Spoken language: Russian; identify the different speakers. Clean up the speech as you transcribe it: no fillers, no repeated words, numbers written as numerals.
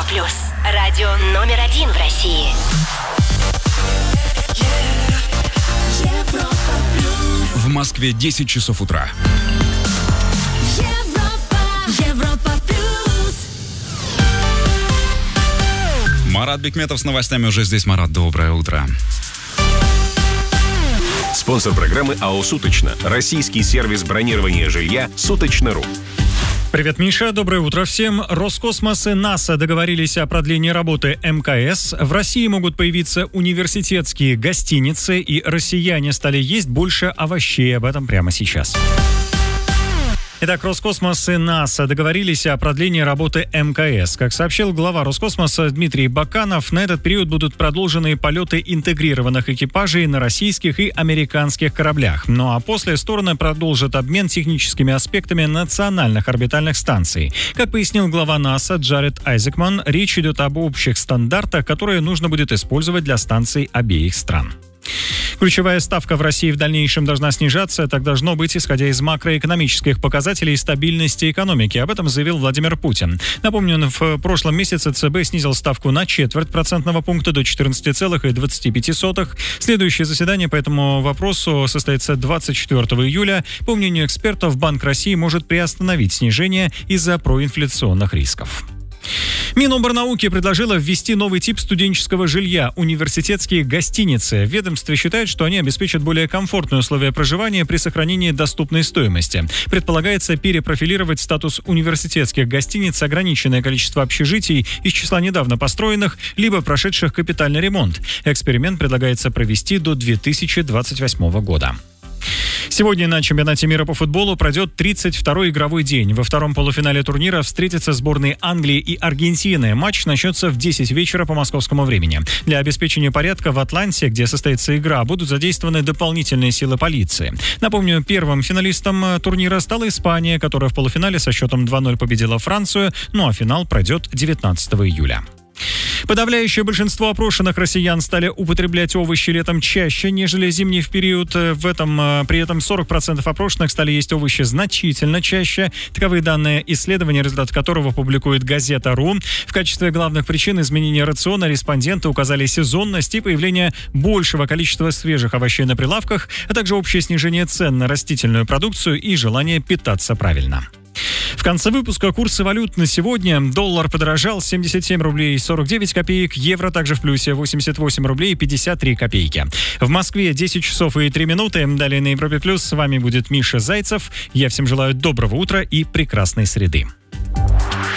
Speaker 1: Европа плюс. Радио номер 1 в России. Европа плюс.
Speaker 2: В Москве 10 часов утра.
Speaker 1: Европа плюс.
Speaker 2: Марат Бекметов с новостями уже здесь. Марат, доброе утро.
Speaker 3: Спонсор программы АО «Суточно». Российский сервис бронирования жилья «Суточно.ру».
Speaker 4: Привет, Миша. Доброе утро всем. Роскосмос и НАСА договорились о продлении работы МКС. В России могут появиться университетские гостиницы, и россияне стали есть больше овощей. Об этом прямо сейчас. Итак, Роскосмос и НАСА договорились о продлении работы МКС. Как сообщил глава Роскосмоса Дмитрий Баканов, на этот период будут продолжены полеты интегрированных экипажей на российских и американских кораблях. Ну а после стороны продолжат обмен техническими аспектами национальных орбитальных станций. Как пояснил глава НАСА Джаред Айзекман, речь идет об общих стандартах, которые нужно будет использовать для станций обеих стран. Ключевая ставка в России в дальнейшем должна снижаться. Так должно быть, исходя из макроэкономических показателей стабильности экономики. Об этом заявил Владимир Путин. Напомню, в прошлом месяце ЦБ снизил ставку на 0,25% пункта до 14,25. Следующее заседание по этому вопросу состоится 24 июля. По мнению экспертов, Банк России может приостановить снижение из-за проинфляционных рисков. Миноборнауки предложила ввести новый тип студенческого жилья – университетские гостиницы. В ведомстве считают, что они обеспечат более комфортные условия проживания при сохранении доступной стоимости. Предполагается перепрофилировать статус университетских гостиниц ограниченное количество общежитий из числа недавно построенных, либо прошедших капитальный ремонт. Эксперимент предлагается провести до 2028 года. Сегодня на чемпионате мира по футболу пройдет 32-й игровой день. Во втором полуфинале турнира встретятся сборные Англии и Аргентины. Матч начнется в 10 вечера по московскому времени. Для обеспечения порядка в Атланте, где состоится игра, будут задействованы дополнительные силы полиции. Напомню, первым финалистом турнира стала Испания, которая в полуфинале со счетом 2-0 победила Францию, ну а финал пройдет 19 июля. Подавляющее большинство опрошенных россиян стали употреблять овощи летом чаще, нежели зимний в период. При этом 40% опрошенных стали есть овощи значительно чаще. Таковы данные исследования, результат которого публикует газета.ру. В качестве главных причин изменения рациона респонденты указали сезонность и появление большего количества свежих овощей на прилавках, а также общее снижение цен на растительную продукцию и желание питаться правильно. В конце выпуска курсы валют на сегодня. Доллар подорожал 77 рублей 49 копеек, евро также в плюсе 88 рублей 53 копейки. В Москве 10 часов и 3 минуты. Далее на Европе Плюс с вами будет Миша Зайцев. Я всем желаю доброго утра и прекрасной среды.